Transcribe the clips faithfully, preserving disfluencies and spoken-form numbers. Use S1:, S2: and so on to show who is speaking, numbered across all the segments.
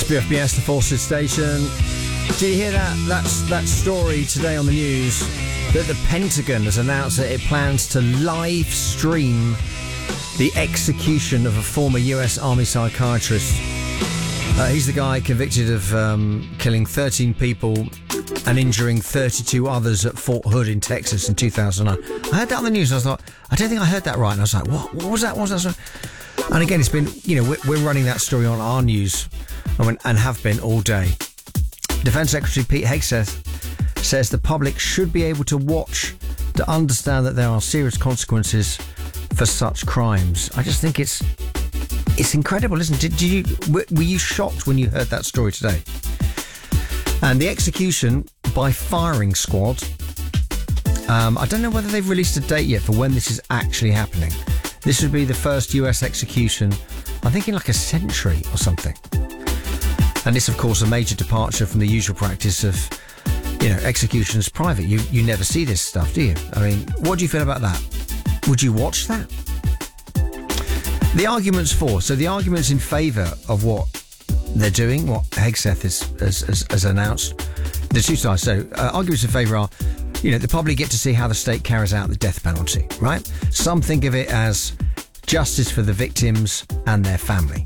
S1: It's B F B S, the Forces Station. Did you hear that? That's that story today on the news that the Pentagon has announced that it plans to live stream the execution of a former U S Army psychiatrist. Uh, he's the guy convicted of um, killing thirteen people and injuring thirty-two others at Fort Hood in Texas in two thousand nine. I heard that on the news and I thought, I don't think I heard that right. And I was like, what? What was that? What was that? And again, it's been, you know, we're, we're running that story on our news and have been all day. Defence Secretary Pete Hegseth says the public should be able to watch to understand that there are serious consequences for such crimes. I just think it's it's incredible, isn't it? Did, did you were, were you shocked when you heard that story today? And the execution by firing squad. Um, I don't know whether they've released a date yet for when this is actually happening. This would be the first U S execution, I think, in like a century or something. And this, of course, a major departure from the usual practice of, you know, executions private. You you never see this stuff, do you? I mean, what do you feel about that? Would you watch that? The arguments for, so the arguments in favour of what they're doing, what Hegseth has, has, has, has announced, the two sides. So uh, arguments in favour are, you know, the public get to see how the state carries out the death penalty, right? Some think of it as justice for the victims and their family.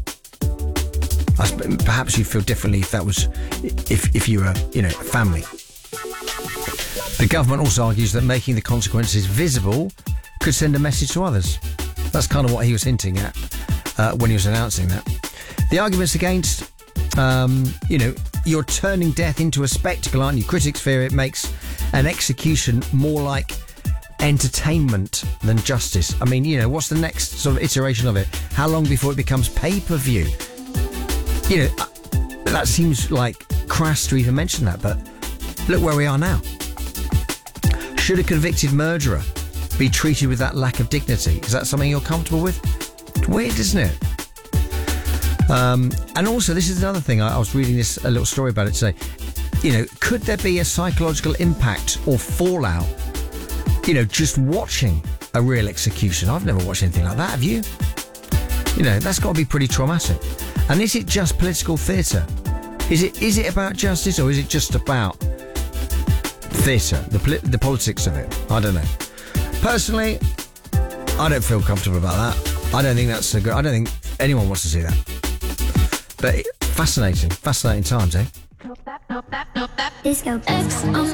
S1: Perhaps you'd feel differently if that was, if, if you were, you know, family. The government also argues that making the consequences visible could send a message to others. That's kind of what he was hinting at uh, when he was announcing that. The arguments against, um, you know, you're turning death into a spectacle, aren't you? Critics fear it makes an execution more like entertainment than justice. I mean, you know, what's the next sort of iteration of it? How long before it becomes pay-per-view? You know, that seems like crass to even mention that, but look where we are now. Should a convicted murderer be treated with that lack of dignity? Is that something you're comfortable with? It's weird, isn't it? Um, and also, this is another thing. I, I was reading this, a little story about it today. You know, could there be a psychological impact or fallout, you know, just watching a real execution? I've never watched anything like that, have you? You know, that's got to be pretty traumatic. And is it just political theatre? Is it is it about justice, or is it just about theatre, the poli- the politics of it? I don't know. Personally, I don't feel comfortable about that. I don't think that's a good. I don't think anyone wants to see that. But it, fascinating, fascinating times, eh?
S2: Disco X on